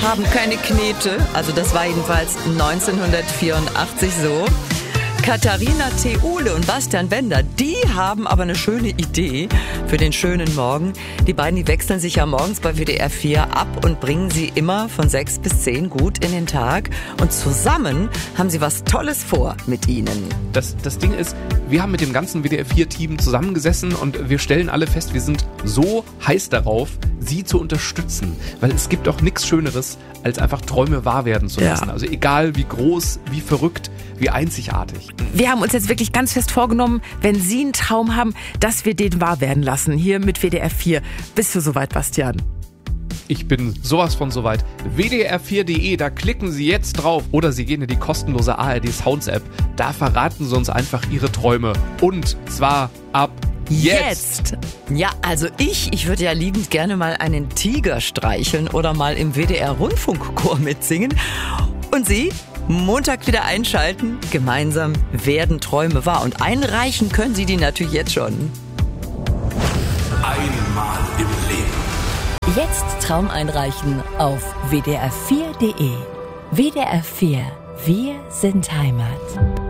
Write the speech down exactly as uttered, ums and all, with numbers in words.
haben keine Knete. Also das war jedenfalls neunzehnhundertvierundachtzig so. Katharina Theule und Bastian Bender, die haben aber eine schöne Idee für den schönen Morgen. Die beiden, die wechseln sich ja morgens bei W D R vier ab und bringen sie immer von sechs bis zehn gut in den Tag. Und zusammen haben sie was Tolles vor mit ihnen. Das, das Ding ist, wir haben mit dem ganzen W D R vier Team zusammengesessen und wir stellen alle fest, wir sind so heiß darauf, sie zu unterstützen. Weil es gibt doch nichts Schöneres, als einfach Träume wahr werden zu lassen. Ja. Also egal wie groß, wie verrückt, wie einzigartig. Wir haben uns jetzt wirklich ganz fest vorgenommen, wenn Sie einen Traum haben, dass wir den wahr werden lassen. Hier mit W D R vier. Bist du soweit, Bastian? Ich bin sowas von soweit. W D R vier punkt de, da klicken Sie jetzt drauf. Oder Sie gehen in die kostenlose A R D Sounds App. Da verraten Sie uns einfach Ihre Träume. Und zwar ab jetzt. Jetzt. Ja, also ich, ich würde ja liebend gerne mal einen Tiger streicheln oder mal im W D R Rundfunkchor mitsingen. Und Sie? Montag wieder einschalten. Gemeinsam werden Träume wahr. Und einreichen können Sie die natürlich jetzt schon. Einmal im Leben. Jetzt Traum einreichen auf W D R vier punkt de. W D R vier. Wir sind Heimat.